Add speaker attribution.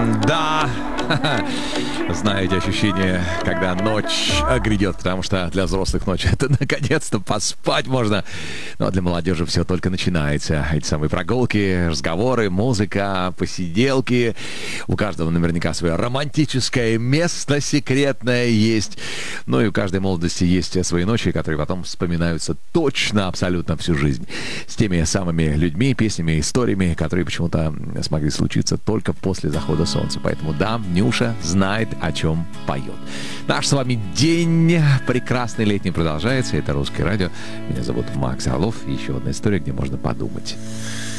Speaker 1: Да, знаете ощущение, когда ночь грядет, потому что для взрослых ночь — это наконец-то поспать можно. Ну а для молодежи все только начинается. Эти самые прогулки, разговоры, музыка, посиделки. У каждого наверняка свое романтическое место секретное есть. Ну и у каждой молодости есть свои ночи, которые потом вспоминаются точно, абсолютно всю жизнь. С теми самыми людьми, песнями, историями, которые почему-то смогли случиться только после захода солнца. Поэтому да, Нюша знает, о чем поет. Наш с вами день прекрасный летний продолжается. Это «Русское радио». Меня зовут Макс Орлов. И еще одна история, где можно подумать.